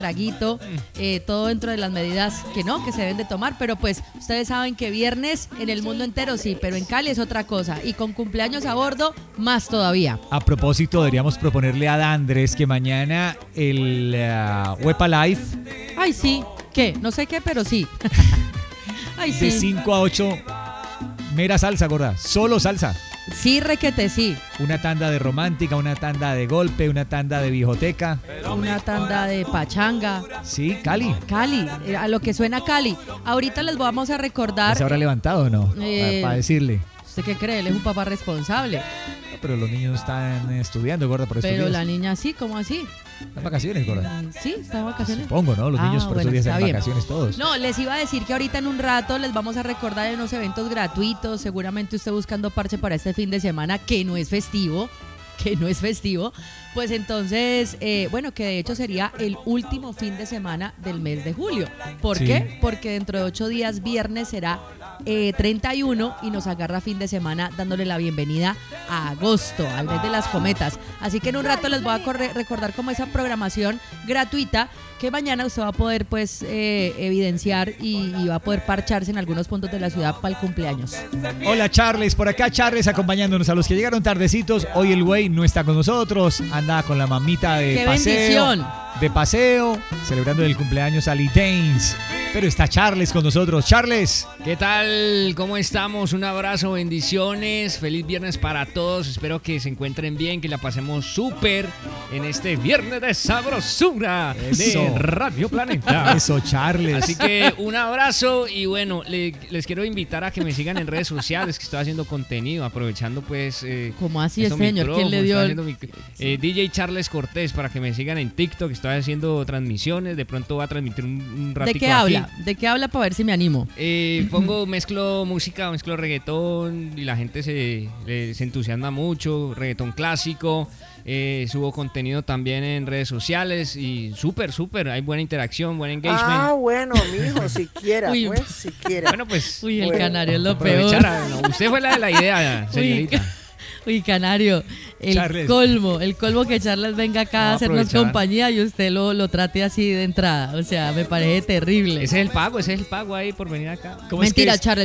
traguito, todo dentro de las medidas que se deben de tomar, pero pues ustedes saben que viernes en el mundo entero sí, pero en Cali es otra cosa, y con cumpleaños a bordo, más todavía. A propósito, deberíamos proponerle a Dandres que mañana el Huepa Live... Ay, sí, ¿qué? No sé qué, pero sí. Ay, sí. De 5 a 8, mera salsa, gorda, solo salsa. Sí, requete, sí. Una tanda de romántica, una tanda de golpe, una tanda de viejoteca. Una tanda de pachanga. Sí, Cali. Cali, a lo que suena Cali. Ahorita les vamos a recordar... ¿Se habrá levantado o no? Para decirle. ¿Usted qué cree? Él es un papá responsable. No, pero los niños están estudiando, gorda, por estos Pero días. la niña sí, ¿cómo así? ¿Están vacaciones, gorda? Sí, está en vacaciones. Supongo, ¿no? Los niños por esos días están en vacaciones todos. No, les iba a decir que ahorita en un rato les vamos a recordar de unos eventos gratuitos. Seguramente usted buscando parche para este fin de semana que no es festivo. Pues entonces, bueno, que de hecho sería el último fin de semana del mes de julio. ¿Por qué? Porque dentro de 8 días, viernes será 31 y nos agarra fin de semana dándole la bienvenida a agosto, al mes de las cometas. Así que en un rato les voy a recordar como esa programación gratuita que mañana usted va a poder pues evidenciar y va a poder parcharse en algunos puntos de la ciudad para el cumpleaños. Hola Charles, por acá Charles acompañándonos a los que llegaron tardecitos. Hoy el güey no está con nosotros, anda con la mamita de ¡Qué paseo. bendición! De paseo, celebrando el cumpleaños a Lee Danes. Pero está Charles con nosotros. Charles, ¿qué tal? ¿Cómo estamos? Un abrazo, bendiciones. Feliz viernes para todos. Espero que se encuentren bien, que la pasemos súper en este viernes de sabrosura de Radio Planeta. Eso, Charles. Así que un abrazo y bueno, les quiero invitar a que me sigan en redes sociales, que estoy haciendo contenido, aprovechando pues... ¿Cómo así es, señor? ¿Quién le dio DJ Charles Cortés, para que me sigan en TikTok. Estoy haciendo transmisiones, de pronto voy a transmitir un ratico. ¿De qué habla? ¿De qué habla para ver si me animo? Mezclo música, mezclo reggaetón y la gente se entusiasma mucho, reggaetón clásico. Subo contenido también en redes sociales y súper, hay buena interacción, buen engagement. Ah, bueno, mijo, siquiera. Bueno, pues... Uy, el canario es lo peor. Usted fue la de la idea, señorita. Uy, canario, el colmo que Charles venga acá a hacernos compañía y usted lo trate así de entrada. O sea, me parece terrible. Ese es el pago ahí por venir acá. Mentira, Charles,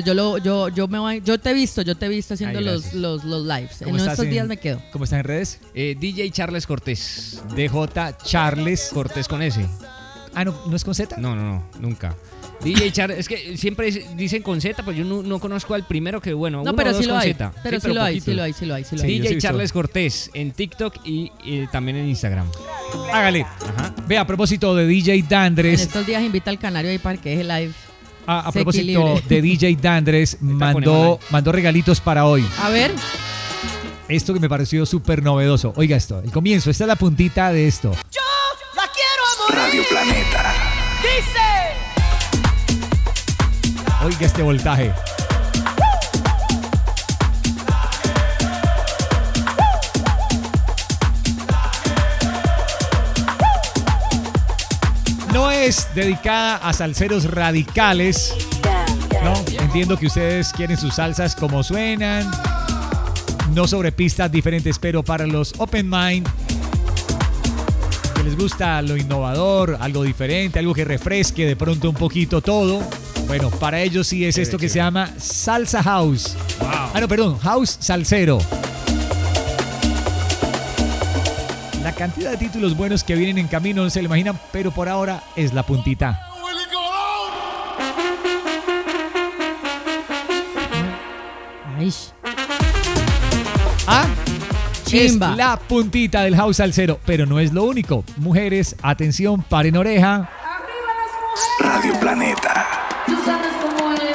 yo te he visto haciendo los lives. En estos días me quedo. ¿Cómo están en redes? DJ Charles Cortés. DJ Charles Cortés con S. Ah, ¿no es con Z? No, nunca. DJ Charles, es que siempre dicen con Z, pero yo no conozco al primero que, bueno, no, uno pero o dos sí lo con hay, Z. Pero sí lo hay. DJ Charles Cortés en TikTok y también en Instagram. Hágale. Ajá. Ve, a propósito de DJ Dandres. En estos días invita al canario ahí para que deje live. A propósito de DJ Dandres, mandó regalitos para hoy. A ver. Esto que me pareció súper novedoso. Oiga esto, el comienzo, esta es la puntita de esto. Yo la quiero a morir. Radio Planeta. Dice. Oiga este voltaje. No es dedicada a salseros radicales. No, entiendo que ustedes quieren sus salsas como suenan. No sobre pistas diferentes, pero para los open mind, que les gusta lo innovador, algo diferente, algo que refresque de pronto un poquito todo. Bueno, para ellos sí es esto que se llama Salsa House. Wow. House Salsero. La cantidad de títulos buenos que vienen en camino no se lo imaginan, pero por ahora es la puntita. Ay. Chimba. Es la puntita del House Salsero, pero no es lo único. Mujeres, atención, paren oreja. Radio Planeta.